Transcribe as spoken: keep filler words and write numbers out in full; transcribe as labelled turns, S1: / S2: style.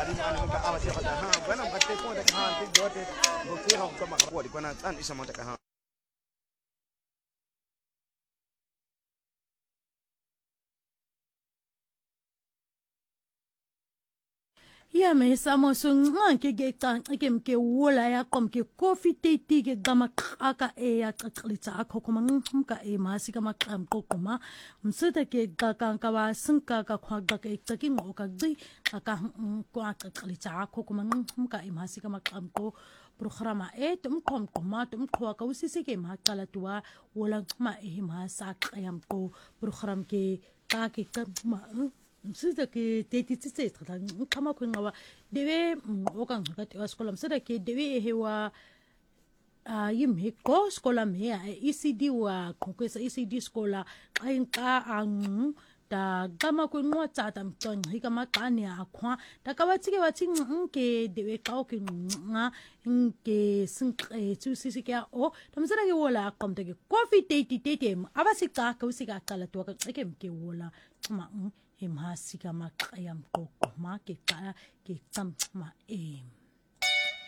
S1: alimani mga awat siya kata ha bueno kate po tak ha tik dote bukti ha ko makapod ko na tan isa mo tak ha
S2: ya me samo sun ngan ke ge tan ke ke wola ya kom ke coffee te ti ke gama aka e ya tsalita ko kuma ka e ma si kama kam ko kuma msita ke ga kan ka wa sun ka ka kwa ga ke ta ki ngo ka gi ka ko tsalita ko kuma ka e ma si kama kam ko programa e tum kom kuma tum ko ka usi se ke ma kala tuwa wola ma e ma sa kayam ko program ke ka ke ka ma msida ke teti tse tsata kama ko ngawa dewe okan ka te waskola msida ke dewe hewa a yim he ko skola me a E C D wa ko sa E C D skola kain ka ang ta kama ko ngwa tsata mton hi kama kane a kwa ta ka wa tsike wa tsin ke dewe ka o ke nga nke sin tsu sisi ke o ta msida ke wola kom te ke coffee teti teti aba sika ka usika kala to ka ke ke wola ma him hasika makayam ko ma ke ka ke tam ma em